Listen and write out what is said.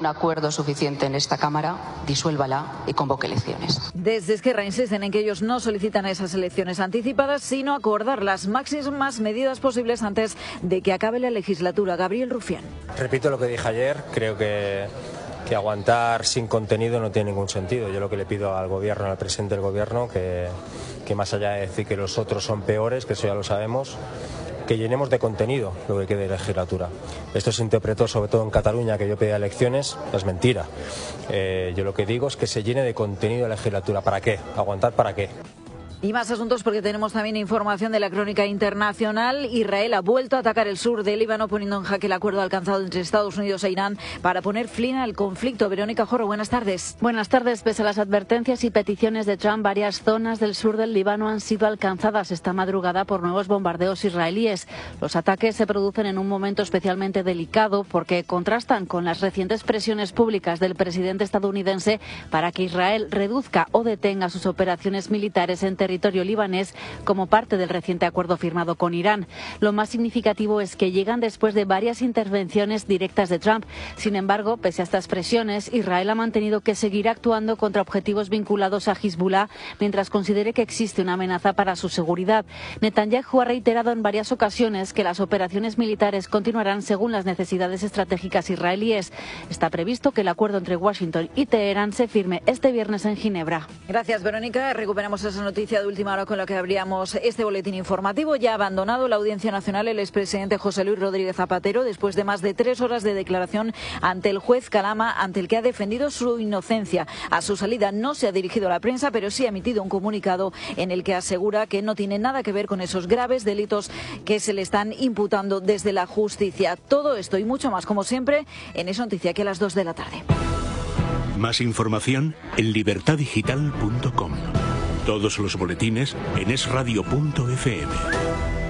acuerdo suficiente en esta Cámara, disuélvala y convoque elecciones. Desde Esquerra insisten en que ellos no solicitan esas elecciones anticipadas, sino acordar las máximas medidas posibles antes de que acabe la legislatura. Gabriel Rufián. Repito lo que dije ayer, creo que aguantar sin contenido no tiene ningún sentido. Yo lo que le pido al gobierno, al presidente del gobierno, que más allá de decir que los otros son peores, que eso ya lo sabemos, que llenemos de contenido lo que quede de legislatura. Esto se interpretó sobre todo en Cataluña, que yo pedía elecciones, es mentira. Yo lo que digo es que se llene de contenido de legislatura. ¿Para qué? ¿Aguantar para qué? Y más asuntos porque tenemos también información de la crónica internacional. Israel ha vuelto a atacar el sur del Líbano, poniendo en jaque el acuerdo alcanzado entre Estados Unidos e Irán para poner fin al conflicto. Verónica Jorro, buenas tardes. Buenas tardes. Pese a las advertencias y peticiones de Trump, varias zonas del sur del Líbano han sido alcanzadas esta madrugada por nuevos bombardeos israelíes. Los ataques se producen en un momento especialmente delicado porque contrastan con las recientes presiones públicas del presidente estadounidense para que Israel reduzca o detenga sus operaciones militares en territorio libanés como parte del reciente acuerdo firmado con Irán. Lo más significativo es que llegan después de varias intervenciones directas de Trump. Sin embargo, pese a estas presiones, Israel ha mantenido que seguirá actuando contra objetivos vinculados a Hezbollah mientras considere que existe una amenaza para su seguridad. Netanyahu ha reiterado en varias ocasiones que las operaciones militares continuarán según las necesidades estratégicas israelíes. Está previsto que el acuerdo entre Washington y Teherán se firme este viernes en Ginebra. Gracias, Verónica. Recuperamos esa noticia de última hora con la que abríamos este boletín informativo. Ya ha abandonado la Audiencia Nacional el expresidente José Luis Rodríguez Zapatero después de más de 3 horas de declaración ante el juez Calama, ante el que ha defendido su inocencia. A su salida no se ha dirigido a la prensa, pero sí ha emitido un comunicado en el que asegura que no tiene nada que ver con esos graves delitos que se le están imputando desde la justicia. Todo esto y mucho más, como siempre, en esa noticia que a las 2 de la tarde. Más información en libertadigital.com. Todos los boletines en esradio.fm.